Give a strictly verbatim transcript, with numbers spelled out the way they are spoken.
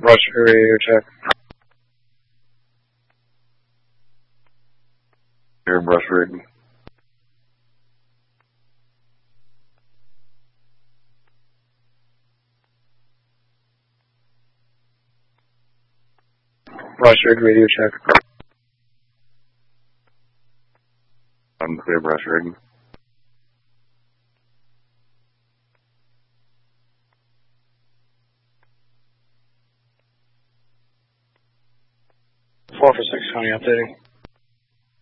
Rusher radio check. Here, brush rig. Brush rig radio check. Unclear brush rig. Four for six, County updating.